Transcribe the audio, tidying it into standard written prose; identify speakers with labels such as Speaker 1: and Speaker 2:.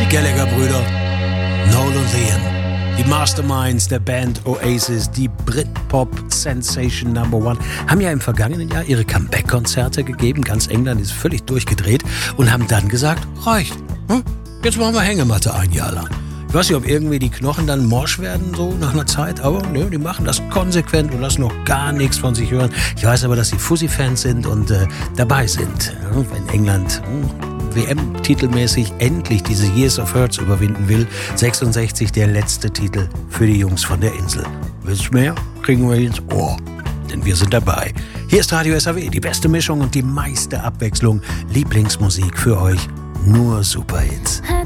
Speaker 1: Gallagher-Brüder, Noel und Liam, die Masterminds der Band Oasis, die Britpop-Sensation Number One, haben ja im vergangenen Jahr ihre Comeback-Konzerte gegeben. Ganz England ist völlig durchgedreht und haben dann gesagt, reicht, jetzt machen wir Hängematte ein Jahr lang. Ich weiß nicht, ob irgendwie die Knochen dann morsch werden, so nach einer Zeit, aber ne, die machen das konsequent und lassen noch gar nichts von sich hören. Ich weiß aber, dass sie Fuzzy-Fans sind und dabei sind, wenn England WM-titelmäßig endlich diese Years of Hurts überwinden will. 66 der letzte Titel für die Jungs von der Insel. Willst du mehr? Kriegen wir ins Ohr, denn wir sind dabei. Hier ist Radio SAW, die beste Mischung und die meiste Abwechslung. Lieblingsmusik für euch, nur Superhits.